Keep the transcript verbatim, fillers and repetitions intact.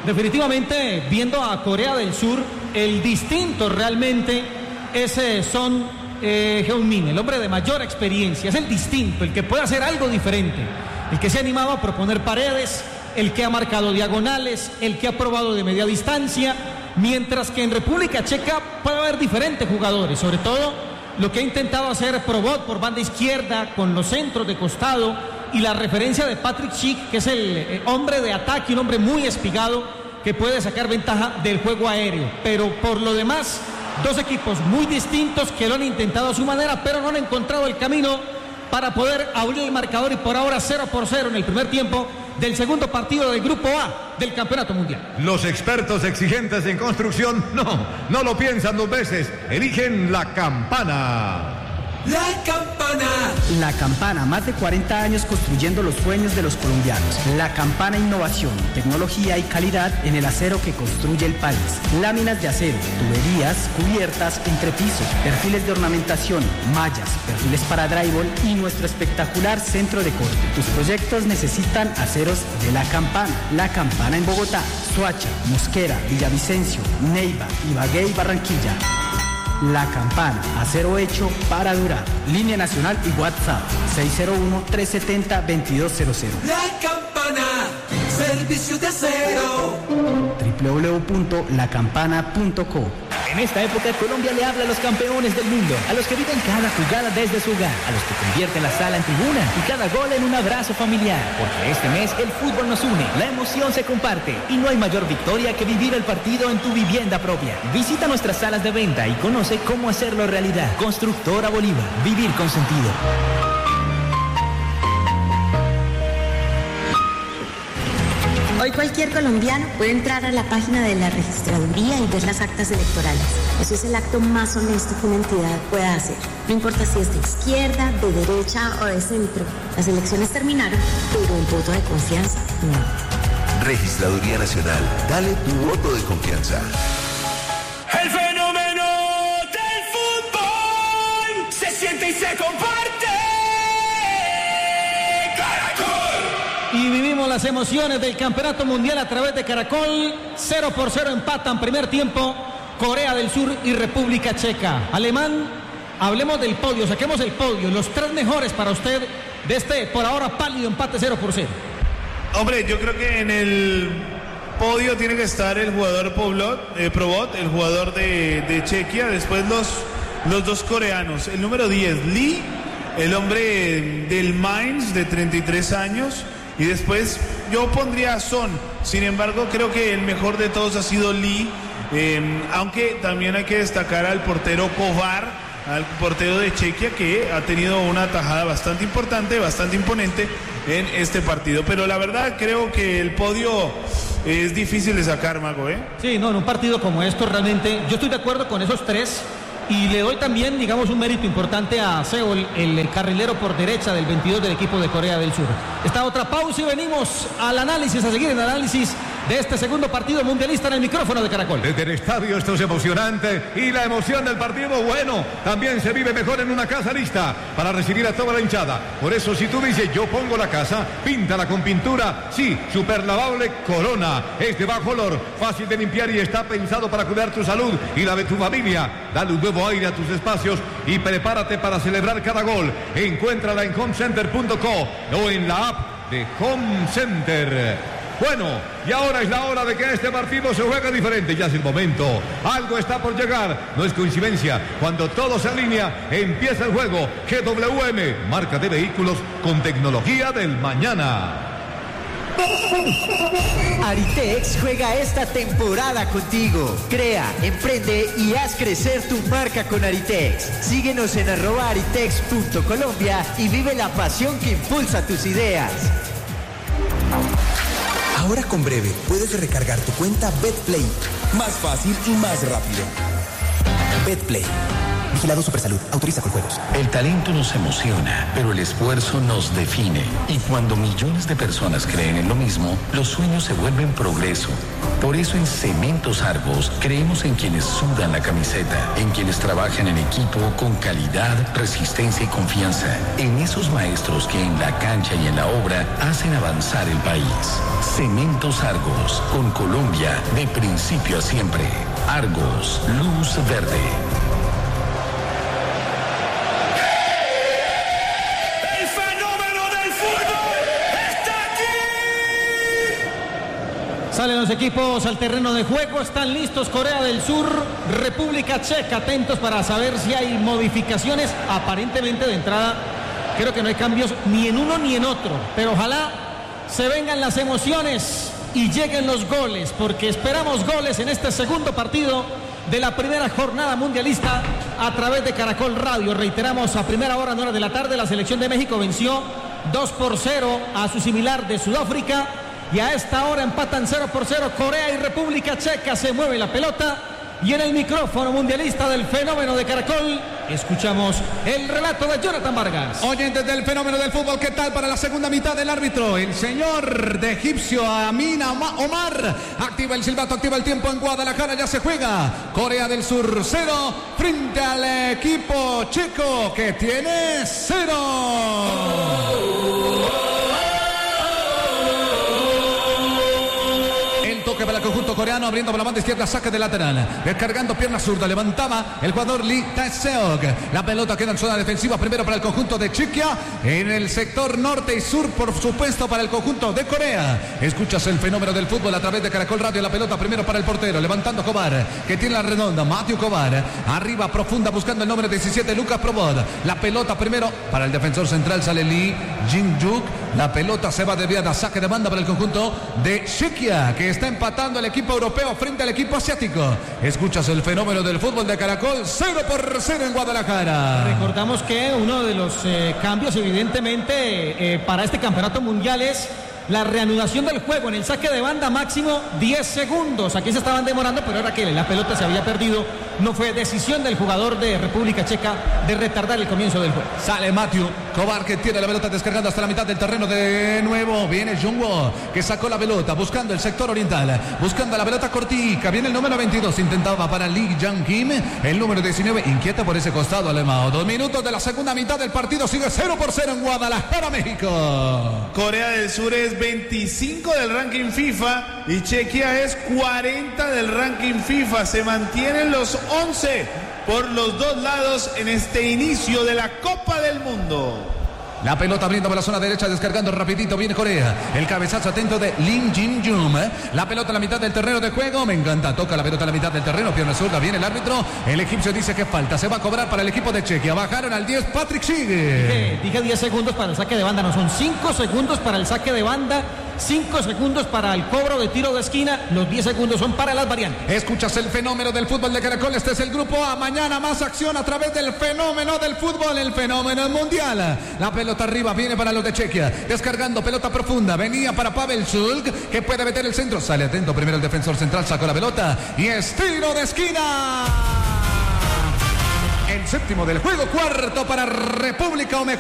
definitivamente, viendo a Corea del Sur, el distinto realmente es eh, Son eh, Heung-min, el hombre de mayor experiencia, es el distinto, el que puede hacer algo diferente, el que se ha animado a proponer paredes, el que ha marcado diagonales, el que ha probado de media distancia, mientras que en República Checa puede haber diferentes jugadores, sobre todo lo que ha intentado hacer Probot por banda izquierda, con los centros de costado, y la referencia de Patrick Schick, que es el eh, hombre de ataque, un hombre muy espigado, que puede sacar ventaja del juego aéreo. Pero por lo demás, dos equipos muy distintos que lo han intentado a su manera, pero no han encontrado el camino para poder abrir el marcador, y por ahora cero por cero en el primer tiempo del segundo partido del Grupo A del Campeonato Mundial. Los expertos exigentes en construcción no, no lo piensan dos veces, eligen La Campana. La Campana. La Campana, más de cuarenta años construyendo los sueños de los colombianos. La Campana, innovación, tecnología y calidad en el acero que construye el país. Láminas de acero, tuberías, cubiertas, entrepisos, perfiles de ornamentación, mallas, perfiles para drywall y nuestro espectacular centro de corte. Tus proyectos necesitan aceros de La Campana. La Campana en Bogotá, Soacha, Mosquera, Villavicencio, Neiva, Ibagué y Barranquilla. La Campana, acero hecho para durar. Línea nacional y WhatsApp seis cero uno, tres siete cero, dos dos cero cero. La Campana, servicio de acero. doble u doble u doble u punto la campana punto co. En esta época, Colombia le habla a los campeones del mundo, a los que viven cada jugada desde su hogar, a los que convierten la sala en tribuna y cada gol en un abrazo familiar. Porque este mes el fútbol nos une, la emoción se comparte y no hay mayor victoria que vivir el partido en tu vivienda propia. Visita nuestras salas de venta y conoce cómo hacerlo realidad. Constructora Bolívar, vivir con sentido. Hoy cualquier colombiano puede entrar a la página de la registraduría y ver las actas electorales. Eso es el acto más honesto que una entidad pueda hacer. No importa si es de izquierda, de derecha o de centro. Las elecciones terminaron, pero el voto de confianza no. Registraduría Nacional. Dale tu voto de confianza. El fenómeno del fútbol se siente y se comparte. Y vivimos las emociones del Campeonato Mundial a través de Caracol. Cero por cero empatan primer tiempo Corea del Sur y República Checa. Alemán, hablemos del podio, saquemos el podio. Los tres mejores para usted de este, por ahora, pálido empate cero por cero. Hombre, yo creo que en el podio tiene que estar el jugador Poblot, eh, Probot, el jugador de, de Chequia. Después los, los dos coreanos. El número diez, Lee, el hombre del Mainz, de treinta y tres años. Y después yo pondría a Son. Sin embargo, creo que el mejor de todos ha sido Lee. Eh, aunque también hay que destacar al portero Kovar, al portero de Chequia, que ha tenido una tajada bastante importante, bastante imponente en este partido. Pero la verdad creo que el podio es difícil de sacar, Mago, ¿eh? Sí, no, en un partido como esto realmente yo estoy de acuerdo con esos tres. Y le doy también, digamos, un mérito importante a Seo, el, el carrilero por derecha del veintidós del equipo de Corea del Sur. Esta otra pausa y venimos al análisis, a seguir el análisis de este segundo partido mundialista en el micrófono de Caracol. Desde el estadio esto es emocionante y la emoción del partido, bueno, también se vive mejor en una casa lista para recibir a toda la hinchada. Por eso, si tú dices yo pongo la casa, píntala con pintura, sí, superlavable Corona. Es de bajo olor, fácil de limpiar y está pensado para cuidar tu salud y la de tu familia. Dale un nuevo aire a tus espacios y prepárate para celebrar cada gol. Encuéntrala en home center punto co o en la app de Home Center. Bueno, y ahora es la hora de que este partido se juegue diferente. Ya es el momento. Algo está por llegar. No es coincidencia. Cuando todo se alinea, empieza el juego. G W M, marca de vehículos con tecnología del mañana. Aritex juega esta temporada contigo. Crea, emprende y haz crecer tu marca con Aritex. Síguenos en arroba aritex punto colombia y vive la pasión que impulsa tus ideas. Ahora con Breve puedes recargar tu cuenta BetPlay. Más fácil y más rápido. BetPlay. Vigilado Supersalud. Autoriza con juegos. El talento nos emociona, pero el esfuerzo nos define. Y cuando millones de personas creen en lo mismo, los sueños se vuelven progreso. Por eso en Cementos Argos creemos en quienes sudan la camiseta, en quienes trabajan en equipo con calidad, resistencia y confianza, en esos maestros que en la cancha y en la obra hacen avanzar el país. Cementos Argos, con Colombia de principio a siempre. Argos, luz verde. El fenómeno del fútbol está aquí. Salen los equipos al terreno de juego, están listos Corea del Sur, República Checa, atentos para saber si hay modificaciones. Aparentemente de entrada creo que no hay cambios ni en uno ni en otro, pero ojalá se vengan las emociones y lleguen los goles, porque esperamos goles en este segundo partido de la primera jornada mundialista a través de Caracol Radio. Reiteramos, a primera hora, nueve de la tarde, la selección de México venció dos por cero a su similar de Sudáfrica, y a esta hora empatan cero por cero Corea y República Checa. Se mueve la pelota y en el micrófono mundialista del fenómeno de Caracol escuchamos el relato de Jonathan Vargas. Oyentes del fenómeno del fútbol, ¿qué tal para la segunda mitad del árbitro? El señor de egipcio Amin Omar activa el silbato, activa el tiempo en Guadalajara, ya se juega. Corea del Sur cero frente al equipo checo que tiene cero. Toque para el conjunto coreano, abriendo por la banda izquierda, saque de lateral, descargando pierna zurda, levantaba el jugador Lee Tae-seok. La pelota queda en zona defensiva, primero para el conjunto de Chequia, en el sector norte y sur, por supuesto, para el conjunto de Corea. Escuchas el fenómeno del fútbol a través de Caracol Radio. La pelota primero para el portero, levantando Kovar, que tiene la redonda, Matthew Kovar, arriba profunda, buscando el número diecisiete, Lucas Probot. La pelota primero para el defensor central, sale Lee Jin-juk. La pelota se va desviada, saque de banda para el conjunto de Chequia, que está empatando el equipo europeo frente al equipo asiático. Escuchas el fenómeno del fútbol de Caracol, cero por cero en Guadalajara. Recordamos que uno de los eh, cambios, evidentemente, eh, para este campeonato mundial es la reanudación del juego. En el saque de banda máximo diez segundos. Aquí se estaban demorando, pero ahora que la pelota se había perdido, no fue decisión del jugador de República Checa de retardar el comienzo del juego. Sale Matthew Kovar, que tiene la pelota descargando hasta la mitad del terreno de nuevo. Viene Jungwoo, que sacó la pelota buscando el sector oriental, buscando la pelota cortica. Viene el número veintidós, intentaba para Lee Jang-kim. El número diecinueve inquieta por ese costado alemán. Dos minutos de la segunda mitad del partido, sigue cero por cero en Guadalajara, México. Corea del Sur es veinticinco del ranking FIFA y Chequia es cuarenta del ranking FIFA. Se mantienen los once por los dos lados en este inicio de la Copa del Mundo. La pelota abriendo por la zona derecha, descargando rapidito, viene Corea. El cabezazo atento de Lim Jin-jum. La pelota a la mitad del terreno de juego, me encanta, toca la pelota a la mitad del terreno, pierna zurda, viene el árbitro. El egipcio dice que falta, se va a cobrar para el equipo de Chequia. Bajaron al diez, Patrick sigue. Dije, dije diez segundos para el saque de banda, no, son cinco segundos para el saque de banda, cinco segundos para el cobro de tiro de esquina, los diez segundos son para las variantes. Escuchas el fenómeno del fútbol de Caracol, este es el grupo A. Mañana más acción a través del fenómeno del fútbol, el fenómeno mundial. La pelota arriba viene para los de Chequia, descargando pelota profunda, venía para Pavel Zulk, que puede meter el centro, sale atento primero el defensor central, sacó la pelota y es tiro de esquina. El séptimo del juego, cuarto para República o mejor